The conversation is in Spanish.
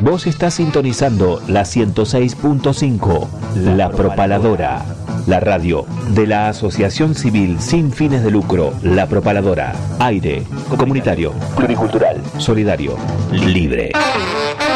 Vos estás sintonizando la 106.5, La Propaladora, la radio de la Asociación Civil Sin Fines de Lucro, La Propaladora. Aire, comunitario, pluricultural, solidario, libre.